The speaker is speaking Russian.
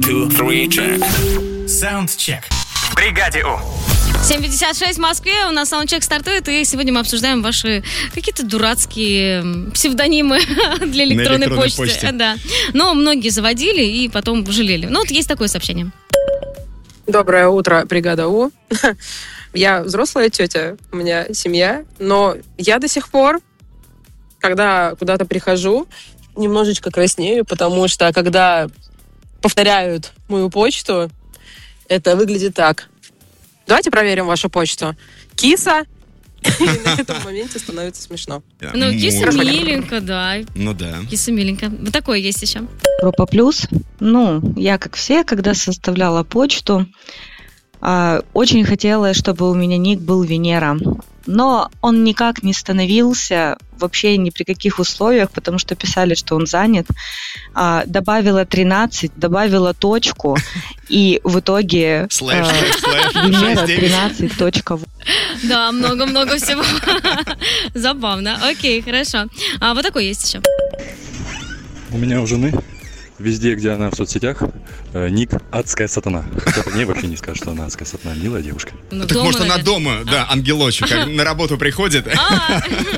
2, 3, check. Саундчек. В бригаде У. 7:56 в Москве, у нас саундчек стартует, и сегодня мы обсуждаем ваши какие-то дурацкие псевдонимы для электронной почты. Да. Но многие заводили и потом жалели. Ну, вот есть такое сообщение. Доброе утро, бригада У. Я взрослая тетя, у меня семья, но я до сих пор, когда куда-то прихожу, немножечко краснею, потому что когда повторяют мою почту, это выглядит так. Давайте проверим вашу почту. Киса. И на этом моменте становится смешно. Ну, киса миленько, да. Ну да. Киса миленько. Вот такое есть еще. Группа Плюс. Ну, я, как все, когда составляла почту, очень хотела, чтобы у меня ник был Венера. Но он никак не становился, вообще ни при каких условиях, потому что писали, что он занят. Добавила 13, добавила точку, и в итоге Венера 13 точка. Да, много-много всего. Забавно. Окей, хорошо. А вот такой есть еще. У меня у жены везде, где она в соцсетях, ник «Адская сатана». Хотя по ней вообще не скажет, что она адская сатана. Милая девушка. Так может она дома, да, ангелочек, как на работу приходит.